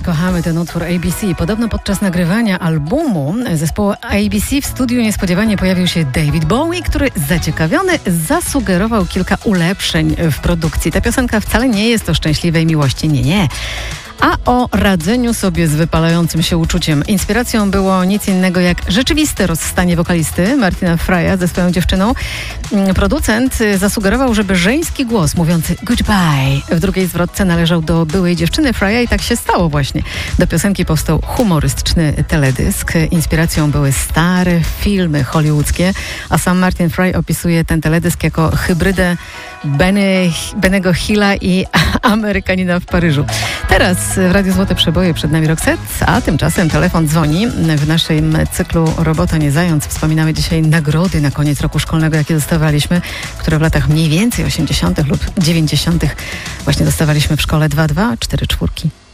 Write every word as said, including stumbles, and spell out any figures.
kochamy ten utwór A B C. Podobno podczas nagrywania albumu zespołu A B C w studiu niespodziewanie pojawił się David Bowie, który zaciekawiony zasugerował kilka ulepszeń w produkcji. Ta piosenka wcale nie jest o szczęśliwej miłości, nie, nie. A o radzeniu sobie z wypalającym się uczuciem. Inspiracją było nic innego jak rzeczywiste rozstanie wokalisty Martina Frya ze swoją dziewczyną. Producent zasugerował, żeby żeński głos mówiący goodbye w drugiej zwrotce należał do byłej dziewczyny Frya i tak się stało właśnie. Do piosenki powstał humorystyczny teledysk. Inspiracją były stare filmy hollywoodzkie, a sam Martin Fry opisuje ten teledysk jako hybrydę Benny, Bennego Hilla i Amerykanina w Paryżu. Teraz w Radiu Złote Przeboje przed nami Roxette, a tymczasem telefon dzwoni. W naszym cyklu Robota nie zając wspominamy dzisiaj nagrody na koniec roku szkolnego, jakie dostawaliśmy, które w latach mniej więcej osiemdziesiątych lub dziewięćdziesiątych właśnie dostawaliśmy w szkole. Dwa dwa cztery czwórki.